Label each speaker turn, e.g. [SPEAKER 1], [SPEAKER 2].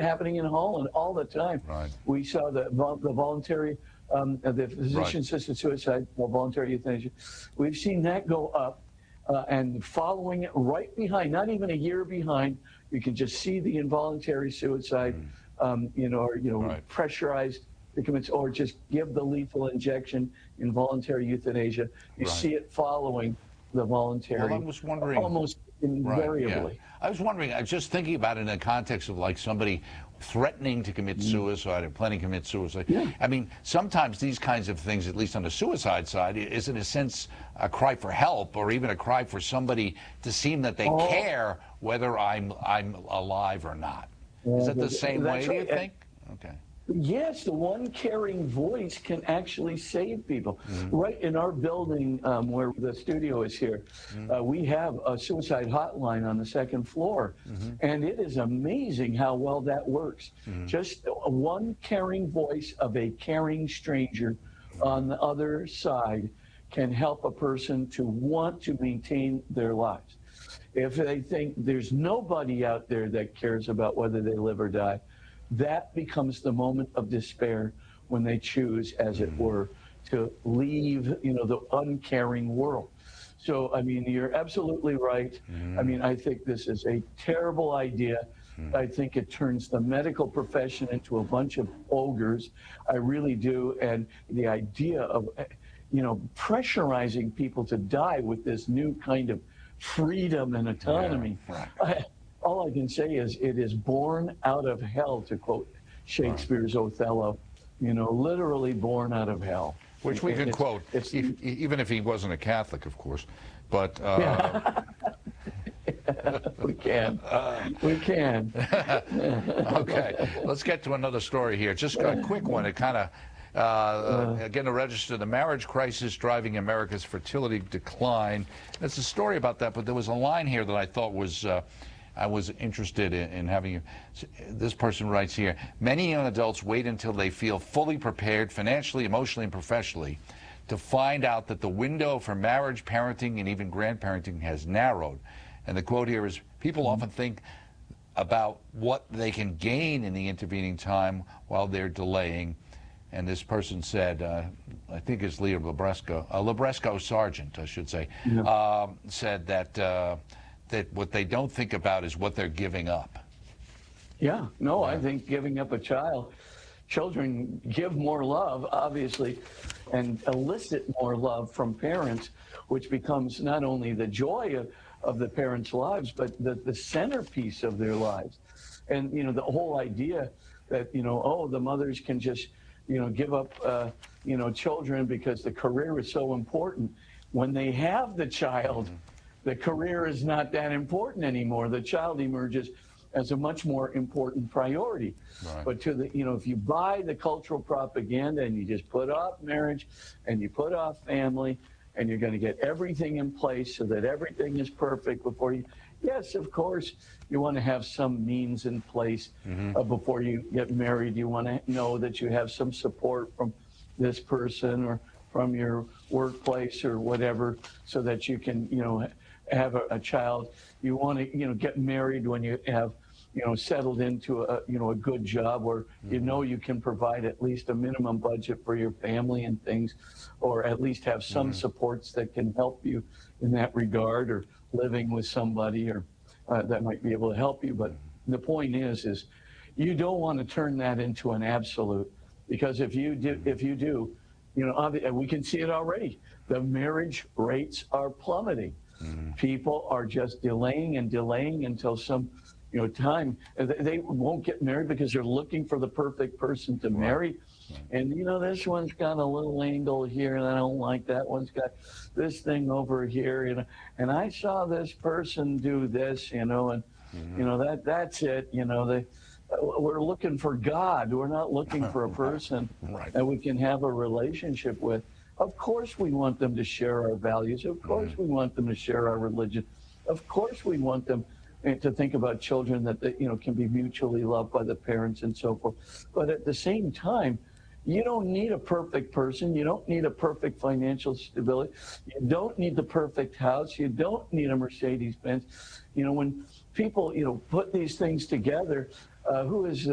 [SPEAKER 1] happening in Holland all the time.
[SPEAKER 2] Right.
[SPEAKER 1] We saw the voluntary, the physician-assisted suicide, voluntary euthanasia. We've seen that go up, and following it right behind, not even a year behind, you can just see the involuntary suicide,
[SPEAKER 2] Right.
[SPEAKER 1] pressurized commits, or just give the lethal injection, involuntary euthanasia. You see it following the voluntary.
[SPEAKER 2] Well, I was wondering,
[SPEAKER 1] almost invariably.
[SPEAKER 2] I was wondering, I was just thinking about it in the context of like somebody threatening to commit suicide or planning to commit suicide.
[SPEAKER 1] Yeah.
[SPEAKER 2] I mean, sometimes these kinds of things, at least on the suicide side, is in a sense a cry for help, or even a cry for somebody to seem that they care whether I'm alive or not. Is it the same way, do you think? Okay.
[SPEAKER 1] Yes, the one caring voice can actually save people. Right in our building where the studio is here, we have a suicide hotline on the second floor. And it is amazing how well that works. Just one caring voice of a caring stranger on the other side can help a person to want to maintain their lives. If they think there's nobody out there that cares about whether they live or die, that becomes the moment of despair when they choose, as it were, to leave, the uncaring world. So, I mean, you're absolutely right. I mean, I think this is a terrible idea. I think it turns the medical profession into a bunch of ogres. I really do. And the idea of, pressurizing people to die with this new kind of freedom and autonomy.
[SPEAKER 2] Yeah, right.
[SPEAKER 1] All I can say is it is born out of hell, to quote Shakespeare's Othello, literally born out of hell.
[SPEAKER 2] Which we can quote, even if he wasn't a Catholic, of course. But
[SPEAKER 1] we can. We can.
[SPEAKER 2] Okay, let's get to another story here. Just a quick one. It kind of, again, to register the marriage crisis driving America's fertility decline. It's a story about that, but there was a line here that I thought was, I was interested in having. This person writes here, many young adults wait until they feel fully prepared financially, emotionally, and professionally to find out that the window for marriage, parenting, and even grandparenting has narrowed. And the quote here is, people often think about what they can gain in the intervening time while they're delaying. And this person said, I think it's Leo Labresco Sargent, I should say, said that that what they don't think about is what they're giving up.
[SPEAKER 1] Yeah, no, I think giving up a child, children give more love, obviously, and elicit more love from parents, which becomes not only the joy of the parents' lives, but the centerpiece of their lives. And, the whole idea that, the mothers can just, give up, children because the career is so important. When they have the child, the career is not that important anymore. The child emerges as a much more important priority.
[SPEAKER 2] Right.
[SPEAKER 1] But if you buy the cultural propaganda and you just put off marriage and you put off family and you're going to get everything in place so that everything is perfect before you, yes, of course, you want to have some means in place before you get married. You want to know that you have some support from this person or from your workplace or whatever so that you can, have a child. You want to, get married when you have, settled into a good job where you can provide at least a minimum budget for your family and things, or at least have some supports that can help you in that regard, or living with somebody or that might be able to help you. But the point is you don't want to turn that into an absolute, because if you do, we can see it already. The marriage rates are plummeting. People are just delaying and delaying until some, time. They won't get married because they're looking for the perfect person to marry. And, this one's got a little angle here, and I don't like that one's got this thing over here, and I saw this person do this, and, that's it, we're looking for God. We're not looking for a person that we can have a relationship with. Of course we want them to share our values. Of course we want them to share our religion. Of course we want them to think about children that can be mutually loved by the parents and so forth. But at the same time, you don't need a perfect person. You don't need a perfect financial stability. You don't need the perfect house. You don't need a Mercedes-Benz. When people, put these things together, who is